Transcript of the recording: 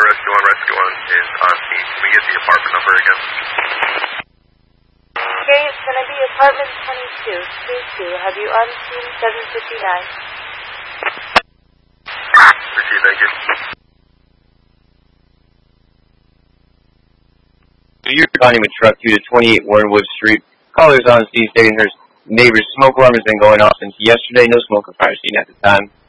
Rescue 1 is on scene. Can we get the apartment number again? Okay, it's going to be apartment 22. Please do. Have you on scene 759? Appreciate it, thank you. You're responding with truck 2 to 28 Warrenwood Street. Callers on scene stating her neighbor's smoke alarm has been going off since yesterday. No smoke or fire seen at the time.